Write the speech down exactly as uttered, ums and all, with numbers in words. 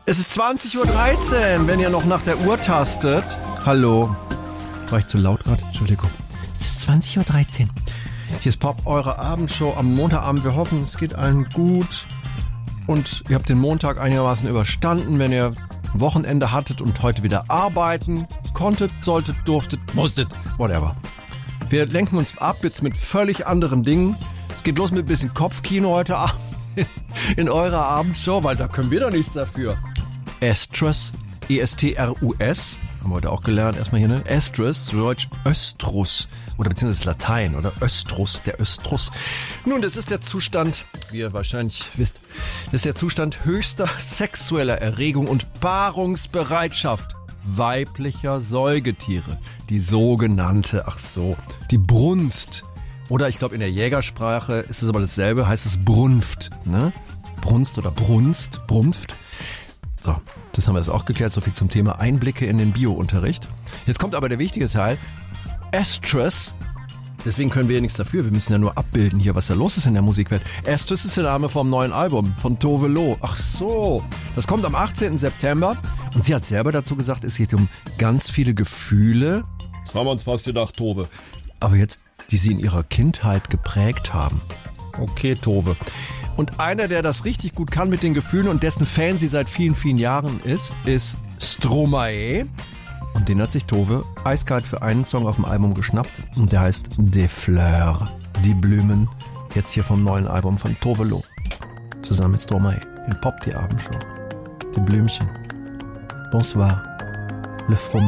Es ist zwanzig Uhr dreizehn, wenn ihr noch nach der Uhr tastet. Hallo. War ich zu laut gerade? Entschuldigung. Es ist zwanzig Uhr dreizehn. Hier ist Pop, eure Abendshow am Montagabend. Wir hoffen, es geht allen gut. Und ihr habt den Montag einigermaßen überstanden, wenn ihr Wochenende hattet und heute wieder arbeiten konntet, solltet, durftet, musstet, whatever. Wir lenken uns ab jetzt mit völlig anderen Dingen. Es geht los mit ein bisschen Kopfkino heute Abend in eurer Abendshow, weil da können wir doch nichts dafür. Estrus, E S T R U S, haben wir heute auch gelernt, erstmal hier, ne? Estrus, zu Deutsch Östrus, oder beziehungsweise Latein, oder Östrus, der Östrus. Nun, das ist der Zustand, wie ihr wahrscheinlich wisst, das ist der Zustand höchster sexueller Erregung und Paarungsbereitschaft weiblicher Säugetiere. Die sogenannte, ach so, die Brunst. Oder ich glaube, in der Jägersprache ist es aber dasselbe, heißt es Brunft, ne? Brunst oder Brunst, Brunft. So, das haben wir jetzt auch geklärt. So viel zum Thema Einblicke in den Bio-Unterricht. Jetzt kommt aber der wichtige Teil. Estrus. Deswegen können wir ja nichts dafür. Wir müssen ja nur abbilden hier, was da los ist in der Musikwelt. Estrus ist der Name vom neuen Album von Tove Lo. Ach so. Das kommt am achtzehnten September. Und sie hat selber dazu gesagt, es geht um ganz viele Gefühle. Das haben wir uns fast gedacht, Tove. Aber jetzt, die sie in ihrer Kindheit geprägt haben. Okay, Tove. Und einer, der das richtig gut kann mit den Gefühlen und dessen Fan sie seit vielen, vielen Jahren ist, ist Stromae. Und den hat sich Tove eiskalt für einen Song auf dem Album geschnappt. Und der heißt Des Fleurs, die Blumen. Jetzt hier vom neuen Album von Tove Lo. Zusammen mit Stromae. In Pop, die Abendshow. Die Blümchen. Bonsoir. Le fromage.